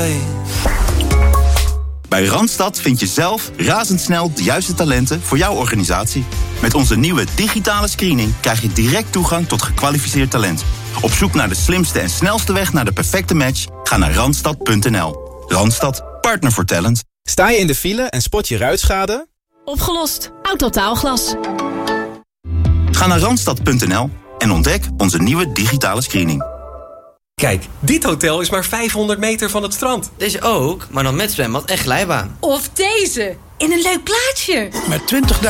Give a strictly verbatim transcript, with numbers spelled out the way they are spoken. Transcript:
Bij Randstad vind je zelf razendsnel de juiste talenten voor jouw organisatie. Met onze nieuwe digitale screening krijg je direct toegang tot gekwalificeerd talent. Op zoek naar de slimste en snelste weg naar de perfecte match? Ga naar randstad punt n l. Randstad, partner voor talent. Sta je in de file en spot je ruitschade? Opgelost. Autotaalglas. Ga naar randstad punt n l en ontdek onze nieuwe digitale screening. Kijk, dit hotel is maar vijfhonderd meter van het strand. Deze ook, maar dan met zwembad en glijbaan. Of deze, in een leuk plaatsje. Met twintigduizend